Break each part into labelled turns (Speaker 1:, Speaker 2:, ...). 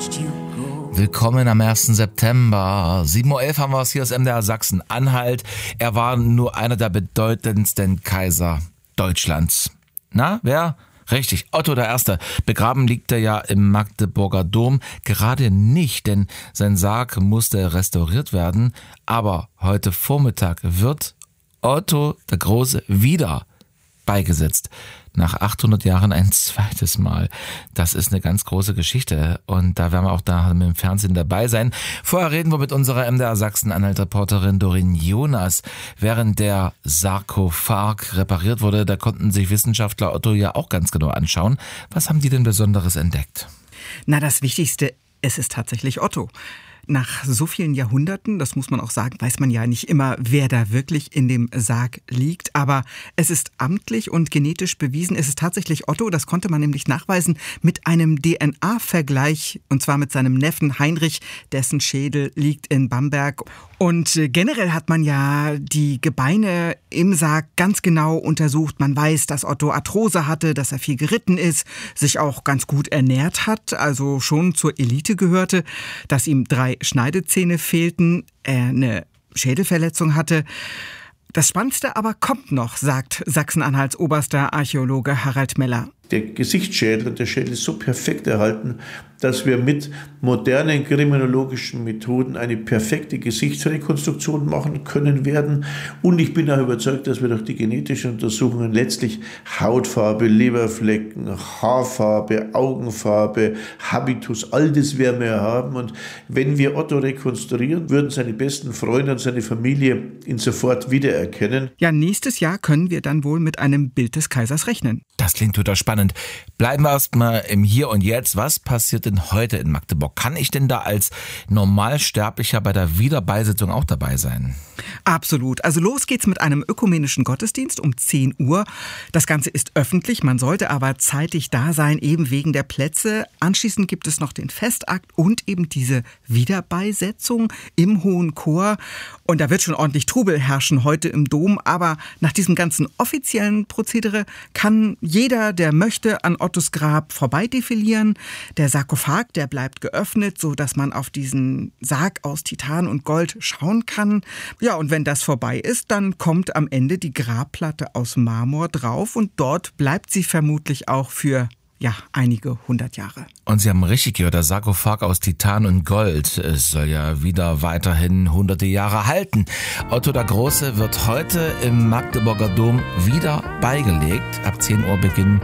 Speaker 1: Willkommen am 1. September. 7.11 Uhr haben wir es, hier aus MDR Sachsen-Anhalt. Er war nur einer der bedeutendsten Kaiser Deutschlands. Na, wer? Richtig, Otto I. Begraben liegt er ja im Magdeburger Dom. Gerade nicht, denn sein Sarg musste restauriert werden. Aber heute Vormittag wird Otto der Große wieder beigesetzt. Nach 800 Jahren ein zweites Mal. Das ist eine ganz große Geschichte und da werden wir auch da mit dem Fernsehen dabei sein. Vorher reden wir mit unserer MDR Sachsen-Anhalt-Reporterin Doreen Jonas. Während der Sarkophag repariert wurde, da konnten sich Wissenschaftler Otto ja auch ganz genau anschauen. Was haben die denn Besonderes entdeckt?
Speaker 2: Na, das Wichtigste, es ist tatsächlich Otto. Nach so vielen Jahrhunderten, das muss man auch sagen, weiß man ja nicht immer, wer da wirklich in dem Sarg liegt. Aber es ist amtlich und genetisch bewiesen, es ist tatsächlich Otto. Das konnte man nämlich nachweisen mit einem DNA-Vergleich, und zwar mit seinem Neffen Heinrich, dessen Schädel liegt in Bamberg. Und generell hat man ja die Gebeine im Sarg ganz genau untersucht. Man weiß, dass Otto Arthrose hatte, dass er viel geritten ist, sich auch ganz gut ernährt hat, also schon zur Elite gehörte, dass ihm 3 Schneidezähne fehlten, er eine Schädelverletzung hatte. Das Spannendste aber kommt noch, sagt Sachsen-Anhalts oberster Archäologe Harald Meller.
Speaker 3: Der Gesichtsschädel und der Schädel ist so perfekt erhalten, dass wir mit modernen kriminologischen Methoden eine perfekte Gesichtsrekonstruktion machen können werden. Und ich bin auch überzeugt, dass wir durch die genetischen Untersuchungen letztlich Hautfarbe, Leberflecken, Haarfarbe, Augenfarbe, Habitus, all das werden wir haben. Und wenn wir Otto rekonstruieren, würden seine besten Freunde und seine Familie ihn sofort wiedererkennen.
Speaker 2: Ja, nächstes Jahr können wir dann wohl mit einem Bild des Kaisers rechnen.
Speaker 1: Das klingt total spannend. Bleiben wir erstmal im Hier und Jetzt. Was passiert denn heute in Magdeburg? Kann ich denn da als Normalsterblicher bei der Wiederbeisitzung auch dabei sein?
Speaker 2: Absolut. Also los geht's mit einem ökumenischen Gottesdienst um 10 Uhr. Das Ganze ist öffentlich, man sollte aber zeitig da sein, eben wegen der Plätze. Anschließend gibt es noch den Festakt und eben diese Wiederbeisetzung im Hohen Chor. Und da wird schon ordentlich Trubel herrschen heute im Dom. Aber nach diesem ganzen offiziellen Prozedere kann jeder, der möchte, an Ottos Grab vorbeidefilieren. Der Sarkophag, der bleibt geöffnet, so dass man auf diesen Sarg aus Titan und Gold schauen kann. Ja, und wenn das vorbei ist, dann kommt am Ende die Grabplatte aus Marmor drauf und dort bleibt sie vermutlich auch für einige 100 Jahre.
Speaker 1: Und Sie haben richtig gehört, der Sarkophag aus Titan und Gold. Es soll ja wieder weiterhin hunderte Jahre halten. Otto der Große wird heute im Magdeburger Dom wieder beigelegt. Ab 10 Uhr beginnen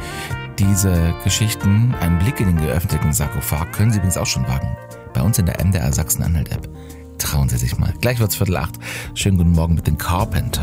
Speaker 1: diese Geschichten. Ein Blick in den geöffneten Sarkophag können Sie übrigens auch schon wagen. Bei uns in der MDR Sachsen-Anhalt-App. Trauen Sie sich mal. Gleich wird's 7:45. Schönen guten Morgen mit den Carpenters.